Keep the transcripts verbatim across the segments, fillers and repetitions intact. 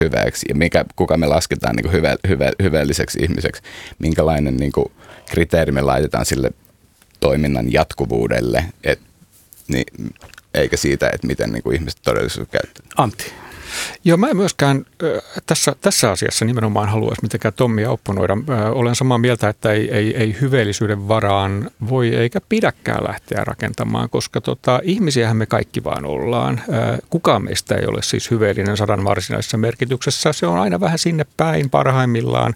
hyväksi ja mikä, kuka me lasketaan niin kuin hyvä, hyvä, hyvälliseksi ihmiseksi, minkälainen niin kuin kriteeri me laitetaan sille toiminnan jatkuvuudelle, et, niin, eikä siitä, että miten niin kuin ihmiset todellisuudessa käyttävät. Antti. Joo, mä en myöskään tässä, tässä asiassa nimenomaan haluaisi mitenkään Tommia opponoida. Olen samaa mieltä, että ei, ei, ei hyveellisyyden varaan voi eikä pidäkään lähteä rakentamaan, koska tota, ihmisiähän me kaikki vaan ollaan. Kukaan meistä ei ole siis hyveellinen sadan varsinaisessa merkityksessä. Se on aina vähän sinne päin parhaimmillaan,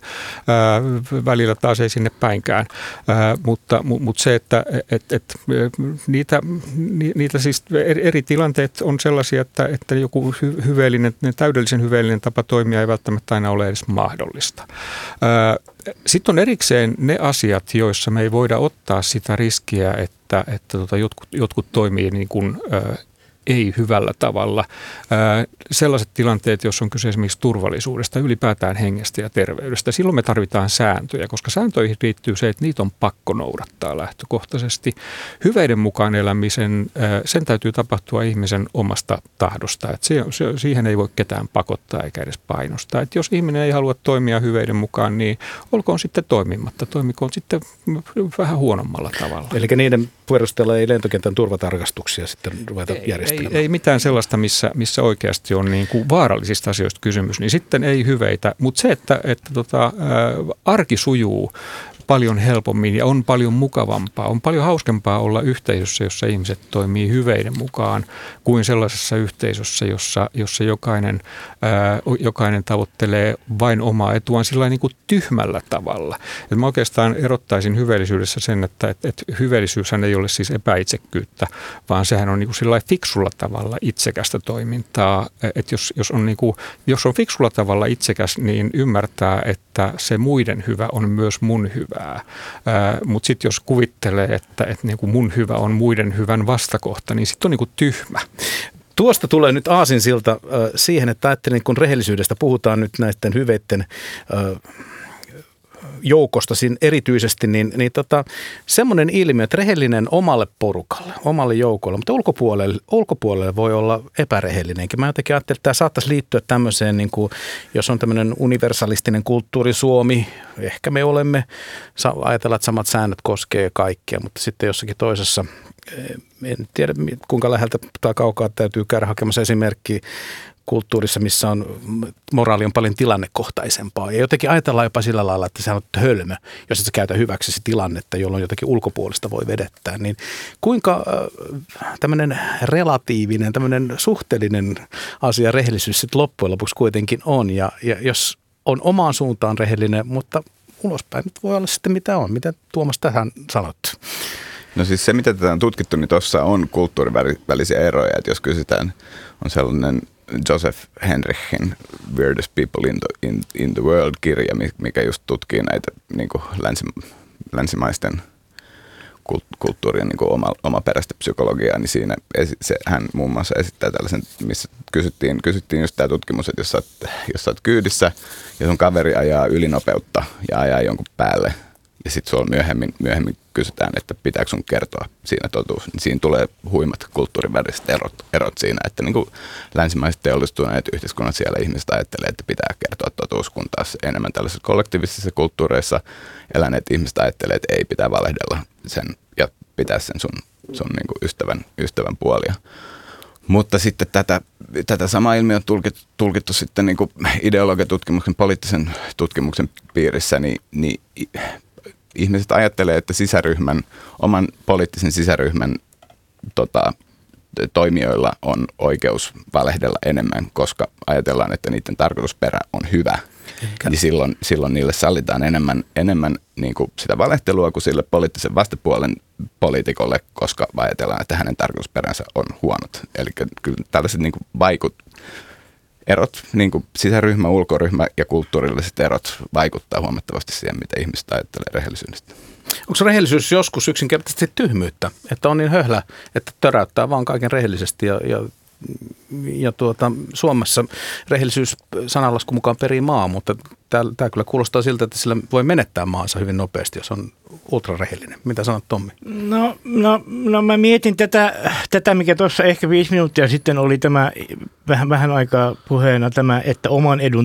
välillä taas ei sinne päinkään. Mutta, mutta se, että et, et, niitä, niitä siis eri tilanteet on sellaisia, että, että joku hy, hyveellinen täydellisen hyveellinen tapa toimia ei välttämättä aina ole edes mahdollista. Sitten on erikseen ne asiat, joissa me ei voida ottaa sitä riskiä, että, että tota jotkut, jotkut toimii niin kuin ei hyvällä tavalla. Sellaiset tilanteet, jos on kyse esimerkiksi turvallisuudesta, ylipäätään hengestä ja terveydestä, silloin me tarvitaan sääntöjä, koska sääntöihin liittyy se, että niitä on pakko noudattaa lähtökohtaisesti. Hyveiden mukaan elämisen, sen täytyy tapahtua ihmisen omasta tahdosta. Että se, se, siihen ei voi ketään pakottaa eikä edes painostaa. Että jos ihminen ei halua toimia hyveiden mukaan, niin olkoon sitten toimimatta, toimikoon sitten vähän huonommalla tavalla. Eli niiden perusteella ei lentokentän turvatarkastuksia sitten ruveta järjestämään. Ei, ei mitään sellaista, missä, missä oikeasti on niin kuin vaarallisista asioista kysymys, niin sitten ei hyveitä. Mutta se, että, että tota, ä, arki sujuu paljon helpommin ja on paljon mukavampaa, on paljon hauskempaa olla yhteisössä, jossa ihmiset toimii hyveiden mukaan, kuin sellaisessa yhteisössä, jossa, jossa jokainen, ää, jokainen tavoittelee vain omaa etuaan sillä niin kuin tyhmällä tavalla. Et mä oikeastaan erottaisin hyveellisyydessä sen, että et, et hyveellisyyshän ei ole siis epäitsekkyyttä, vaan sehän on niin kuin sillä fiksulla tavalla itsekästä toimintaa. Et jos, jos, on niin kuin, jos on fiksulla tavalla itsekäs, niin ymmärtää, että se muiden hyvä on myös mun hyvä. Mutta sitten jos kuvittelee, että, että niinku mun hyvä on muiden hyvän vastakohta, niin sitten on niinku tyhmä. Tuosta tulee nyt aasinsilta äh, siihen, että ajattelin, kun rehellisyydestä puhutaan nyt näiden hyveiden äh, joukosta siinä erityisesti, niin, niin tota, semmoinen ilmiö, että rehellinen omalle porukalle, omalle joukolle, mutta ulkopuolelle, ulkopuolelle voi olla epärehellinenkin. Mä jotenkin ajattelin, että tämä saattaisi liittyä tämmöiseen, niin kuin, jos on tämmöinen universalistinen kulttuuri Suomi, ehkä me olemme, ajatellaan, että samat säännöt koskee kaikkia, mutta sitten jossakin toisessa, en tiedä kuinka läheltä tai kaukaa täytyy käydä hakemassa esimerkkiä, kulttuurissa, missä on moraali on paljon tilannekohtaisempaa. Ja jotenkin ajatellaan jopa sillä lailla, että sä olet hölmö, jos et sä käytä hyväksesi tilannetta, jolloin jotakin ulkopuolista voi vedettää. Niin kuinka äh, tämmöinen relatiivinen, tämmöinen suhteellinen asia rehellisyys sitten loppujen lopuksi kuitenkin on. Ja, ja jos on omaan suuntaan rehellinen, mutta ulospäin nyt voi olla sitten mitä on. Mitä Tuomas tähän sanot? No siis se, mitä tätä on tutkittu, niin tuossa on kulttuurivälisiä eroja. Että jos kysytään, on sellainen Joseph Henrichin Weirdest People in the, in, in the World-kirja, mikä just tutkii näitä niin kuin länsi, länsimaisten kulttuurien niin kuin oma, omaperäistä psykologiaa, niin siinä esi, se, hän muun muassa esittää tällaisen, missä kysyttiin, kysyttiin just tämä tutkimus, että jos sä, oot, jos sä oot kyydissä ja sun kaveri ajaa ylinopeutta ja ajaa jonkun päälle, ja sitten sulla myöhemmin, myöhemmin kysytään, että pitääkö sun kertoa siinä totuus, niin siinä tulee huimat kulttuuriväliset erot, erot siinä, että niin kuin länsimaiset teollistuneet yhteiskunnat siellä ihmiset ajattelee, että pitää kertoa totuus, kun taas enemmän tällaisissa kollektiivisissa kulttuureissa eläneet ihmiset ajattelee, että ei pitää valehdella sen ja pitää sen sun, sun niin kuin ystävän, ystävän puolia. Mutta sitten tätä, tätä samaa ilmiöä on tulkittu, tulkittu sitten niin kuin ideologiatutkimuksen, poliittisen tutkimuksen piirissä, niin, niin ihmiset ajattelee, että sisäryhmän, oman poliittisen sisäryhmän tota, toimijoilla on oikeus valehdella enemmän, koska ajatellaan, että niiden tarkoitusperä on hyvä. Eikä. Niin silloin, silloin niille sallitaan enemmän, enemmän niin kuin sitä valehtelua kuin sille poliittisen vastapuolen poliitikolle, koska ajatellaan, että hänen tarkoitusperänsä on huonot. Eli kyllä tällaiset niin kuin vaikut, erot, niin kuin sisäryhmä, ulkoryhmä ja kulttuurilliset erot vaikuttaa huomattavasti siihen, mitä ihmiset ajattelee rehellisyydestä. Onko rehellisyys joskus yksinkertaisesti tyhmyyttä, että on niin höhlä, että töräyttää vaan kaiken rehellisesti ja, ja ja tuota, Suomessa rehellisyys sananlaskun mukaan perii maa, mutta tämä kyllä kuulostaa siltä, että sillä voi menettää maansa hyvin nopeasti, jos on ultrarehellinen. Mitä sanot, Tommi? No, no, no mä mietin tätä, tätä, mikä tuossa ehkä viisi minuuttia sitten oli tämä vähän, vähän aikaa puheena, tämä, että oman edun